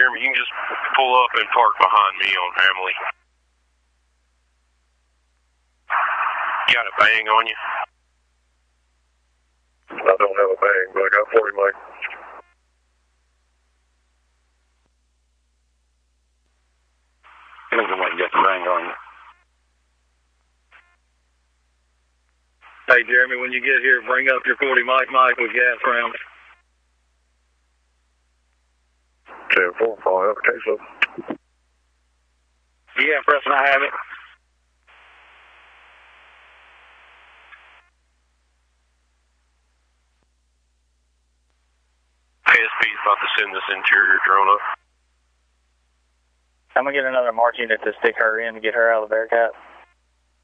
Jeremy, you can just pull up and park behind me on Family. You got a bang on you? I don't have a bang, but I got 40 mic. I think I might get the bang on you. Hey, Jeremy, when you get here, bring up your 40 mic with gas rounds. 10-4, okay, so. Yeah, Preston, I have it. ASP's about to send this interior drone up. I'm going to get another March unit to stick her in to get her out of the Bearcat.